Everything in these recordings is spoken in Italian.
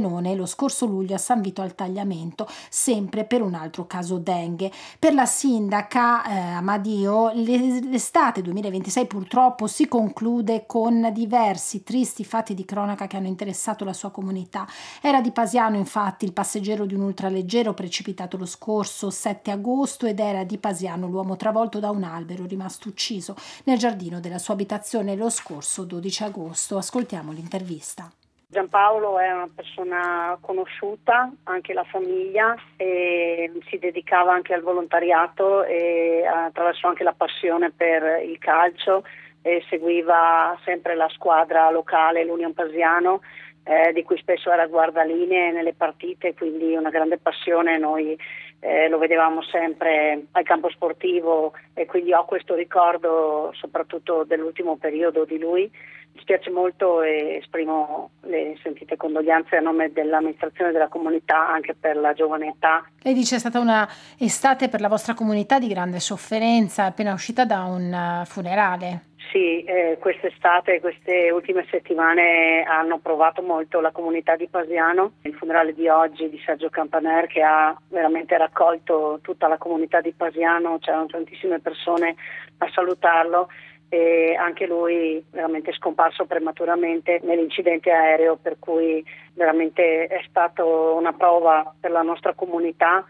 Pordenone lo scorso luglio a San Vito al Tagliamento, sempre per un altro caso dengue. Per la sindaca Amadio, l'estate 2026 purtroppo si conclude con diversi tristi fatti di cronaca che hanno interessato la sua comunità. Era di Pasiano infatti il passeggero di un ultraleggero precipitato lo scorso 7 agosto ed era di Pasiano l'uomo travolto da un albero rimasto ucciso nel giardino della sua abitazione lo scorso 12 agosto. Ascoltiamo l'intervista. Giampaolo è una persona conosciuta, anche la famiglia, e si dedicava anche al volontariato e attraverso anche la passione per il calcio e seguiva sempre la squadra locale, l'Union Pasiano, di cui spesso era guardalinee nelle partite, quindi una grande passione. Noi lo vedevamo sempre al campo sportivo e quindi ho questo ricordo soprattutto dell'ultimo periodo di lui. Mi spiace molto e esprimo le sentite condoglianze a nome dell'amministrazione della comunità anche per la giovane età. Lei dice è stata una estate per la vostra comunità di grande sofferenza, appena uscita da un funerale. Sì, quest'estate, queste ultime settimane hanno provato molto la comunità di Pasiano. Il funerale di oggi di Sergio Campaner, che ha veramente raccolto tutta la comunità di Pasiano, c'erano tantissime persone a salutarlo e anche lui veramente scomparso prematuramente nell'incidente aereo, per cui veramente è stato una prova per la nostra comunità.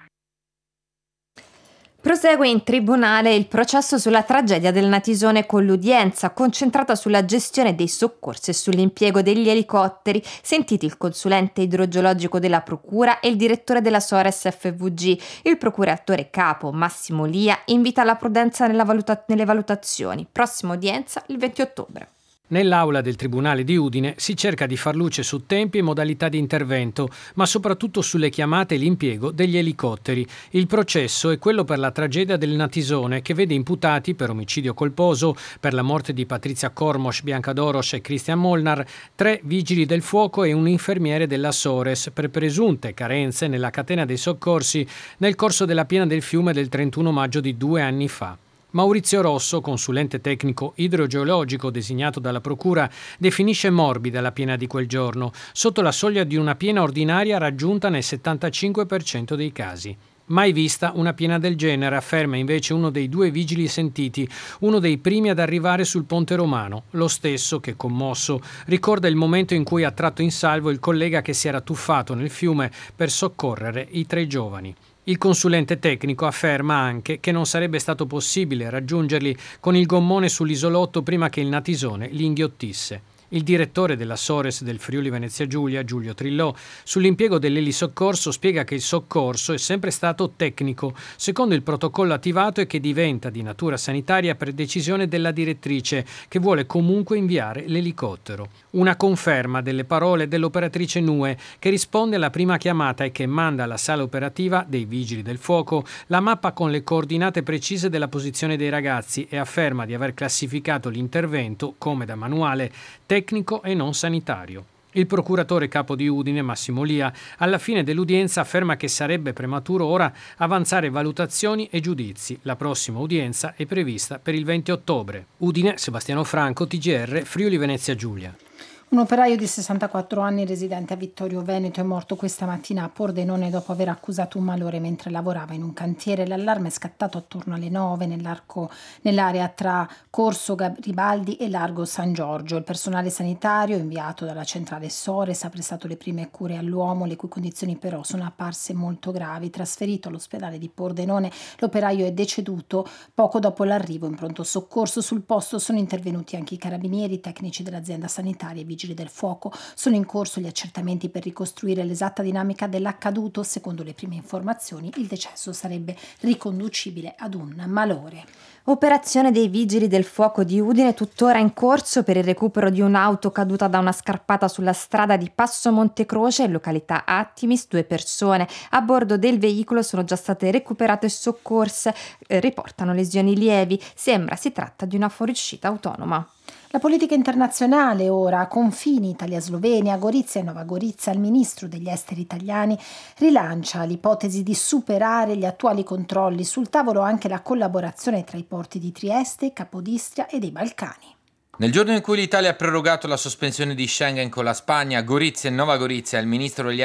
Prosegue in tribunale il processo sulla tragedia del Natisone con l'udienza concentrata sulla gestione dei soccorsi e sull'impiego degli elicotteri, sentiti il consulente idrogeologico della Procura e il direttore della Sores FVG. Il procuratore capo Massimo Lia invita alla prudenza nelle valutazioni. Prossima udienza il 20 ottobre. Nell'aula del Tribunale di Udine si cerca di far luce su tempi e modalità di intervento, ma soprattutto sulle chiamate e l'impiego degli elicotteri. Il processo è quello per la tragedia del Natisone, che vede imputati per omicidio colposo, per la morte di Patrizia Cormos, Bianca Doros e Christian Molnar, 3 vigili del fuoco e un infermiere della Sores, per presunte carenze nella catena dei soccorsi nel corso della piena del fiume del 31 maggio di 2 anni fa. Maurizio Rosso, consulente tecnico idrogeologico designato dalla Procura, definisce morbida la piena di quel giorno, sotto la soglia di una piena ordinaria raggiunta nel 75% dei casi. Mai vista una piena del genere, afferma invece uno dei 2 vigili sentiti, uno dei primi ad arrivare sul Ponte Romano, lo stesso che, commosso, ricorda il momento in cui ha tratto in salvo il collega che si era tuffato nel fiume per soccorrere i 3 giovani. Il consulente tecnico afferma anche che non sarebbe stato possibile raggiungerli con il gommone sull'isolotto prima che il Natisone li inghiottisse. Il direttore della Sores del Friuli Venezia Giulia, Giulio Trillò, sull'impiego dell'elisoccorso spiega che il soccorso è sempre stato tecnico, secondo il protocollo attivato e che diventa di natura sanitaria per decisione della direttrice, che vuole comunque inviare l'elicottero. Una conferma delle parole dell'operatrice Nue, che risponde alla prima chiamata e che manda alla sala operativa dei Vigili del Fuoco la mappa con le coordinate precise della posizione dei ragazzi e afferma di aver classificato l'intervento, come da manuale, tecnico e non sanitario. Il procuratore capo di Udine, Massimo Lia, alla fine dell'udienza afferma che sarebbe prematuro ora avanzare valutazioni e giudizi. La prossima udienza è prevista per il 20 ottobre. Udine, Sebastiano Franco, TGR, Friuli Venezia Giulia. Un operaio di 64 anni residente a Vittorio Veneto è morto questa mattina a Pordenone dopo aver accusato un malore mentre lavorava in un cantiere. L'allarme è scattato attorno alle 9 nell'area tra Corso Garibaldi e Largo San Giorgio. Il personale sanitario inviato dalla centrale Sores ha prestato le prime cure all'uomo, le cui condizioni però sono apparse molto gravi. Trasferito all'ospedale di Pordenone, l'operaio è deceduto poco dopo l'arrivo in pronto soccorso. Sul posto sono intervenuti anche i carabinieri, i tecnici dell'azienda sanitaria e Vigili del Fuoco. Sono in corso gli accertamenti per ricostruire l'esatta dinamica dell'accaduto. Secondo le prime informazioni, il decesso sarebbe riconducibile ad un malore. Operazione dei Vigili del Fuoco di Udine tuttora in corso per il recupero di un'auto caduta da una scarpata sulla strada di Passo Montecroce, località Attimis. 2 persone a bordo del veicolo sono già state recuperate e soccorse, riportano lesioni lievi. Sembra si tratta di una fuoriuscita autonoma. La politica internazionale ora, confini Italia-Slovenia, Gorizia e Nova Gorizia. Il ministro degli esteri italiani rilancia l'ipotesi di superare gli attuali controlli, sul tavolo anche la collaborazione tra i porti di Trieste, Capodistria e dei Balcani. Nel giorno in cui l'Italia ha prorogato la sospensione di Schengen con la Spagna, Gorizia e Nova Gorizia, il ministro degli